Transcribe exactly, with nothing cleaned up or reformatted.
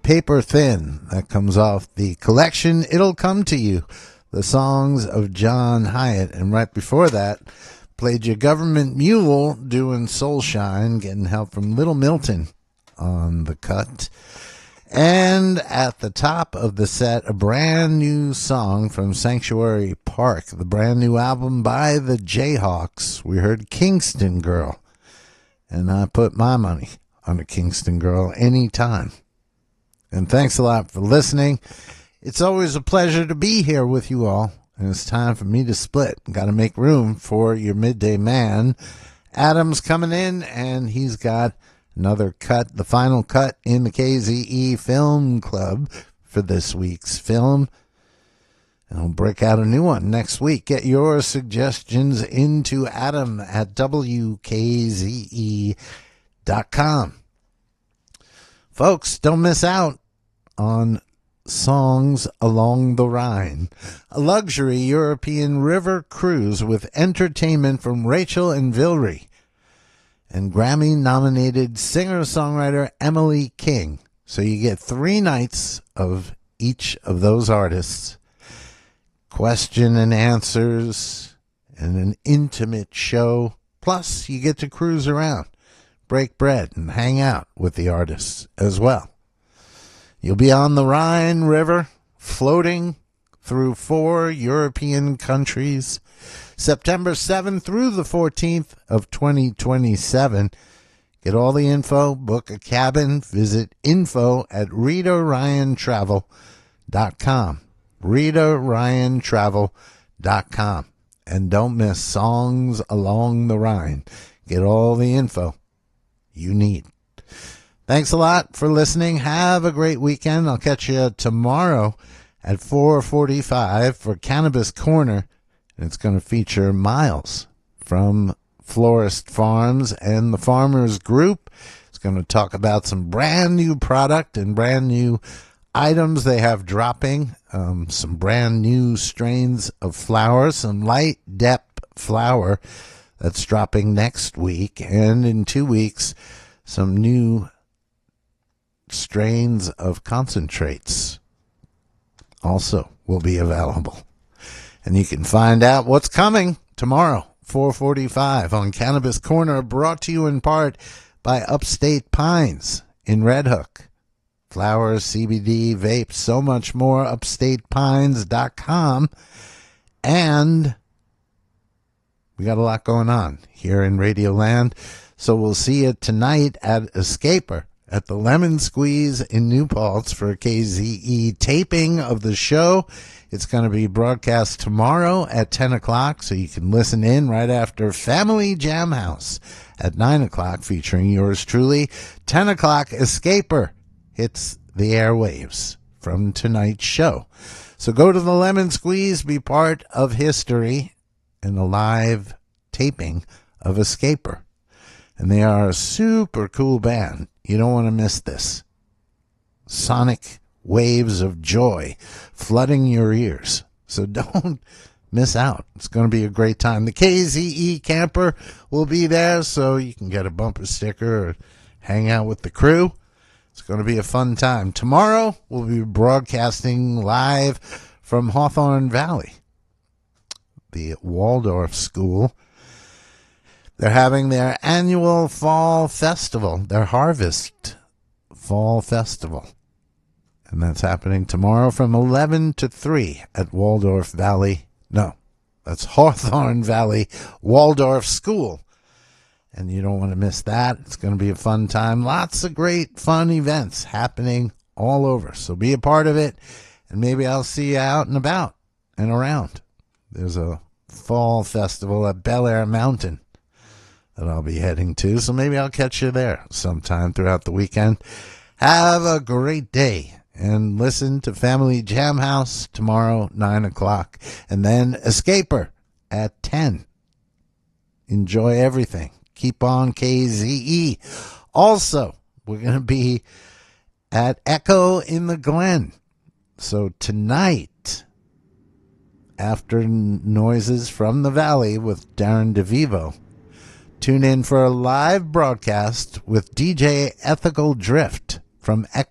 Paper Thin. That comes off the collection It'll Come to You, the songs of John Hyatt. And right before that, played you Government Mule doing Soul Shine, getting help from Little Milton on the cut. And at the top of the set, a brand new song from Sanctuary Park, the brand new album by the Jayhawks. We heard Kingston Girl, and I put my money on a Kingston Girl anytime. And thanks a lot for listening. It's always a pleasure to be here with you all, and it's time for me to split. Got to make room for your midday man. Adam's coming in, and he's got another cut, the final cut in the K Z E Film Club for this week's film. And I'll break out a new one next week. Get your suggestions into Adam at W K Z E dot com. Folks, don't miss out on Songs Along the Rhine, a luxury European river cruise with entertainment from Rachel and Vilry and Grammy-nominated singer-songwriter Emily King. So you get three nights of each of those artists, question and answers, and an intimate show. Plus, you get to cruise around, break bread, and hang out with the artists as well. You'll be on the Rhine River, floating through four European countries, September seventh through the fourteenth of twenty twenty-seven. Get all the info, book a cabin, visit info at rita ryan travel dot com. rita ryan travel dot com. And don't miss Songs Along the Rhine. Get all the info you need. Thanks a lot for listening. Have a great weekend. I'll catch you tomorrow at four forty-five for Cannabis Corner. And it's going to feature Miles from Florist Farms and the Farmers Group. It's going to talk about some brand new product and brand new items they have dropping. Um, some brand new strains of flower, some light depth flower that's dropping next week. And in two weeks, some new strains of concentrates also will be available. And you can find out what's coming tomorrow, four forty-five on Cannabis Corner, brought to you in part by Upstate Pines in Red Hook. Flowers, C B D, vapes, so much more, upstate pines dot com. And we got a lot going on here in Radioland. So we'll see you tonight at Escaper at the Lemon Squeeze in New Paltz for a K Z E taping of the show. It's going to be broadcast tomorrow at ten o'clock, so you can listen in right after Family Jam House at nine o'clock, featuring yours truly. ten o'clock, Escaper hits the airwaves from tonight's show. So go to the Lemon Squeeze, be part of history in a live taping of Escaper. And they are a super cool band. You don't want to miss this. Sonic waves of joy flooding your ears. So don't miss out. It's going to be a great time. The K Z E camper will be there, so you can get a bumper sticker or hang out with the crew. It's going to be a fun time. Tomorrow, we'll be broadcasting live from Hawthorne Valley, the Waldorf School. They're having their annual fall festival, their Harvest Fall Festival. And that's happening tomorrow from eleven to three at Waldorf Valley. No, that's Hawthorne Valley Waldorf School. And you don't want to miss that. It's going to be a fun time. Lots of great fun events happening all over. So be a part of it. And maybe I'll see you out and about and around. There's a fall festival at Bel Air Mountain that I'll be heading to. So maybe I'll catch you there sometime throughout the weekend. Have a great day. And listen to Family Jam House tomorrow, nine o'clock. And then Escaper at ten. Enjoy everything. Keep on K Z E. Also, we're going to be at Echo in the Glen. So tonight, after Noises from the Valley with Darren DeVivo, tune in for a live broadcast with D J Ethical Drift from Echo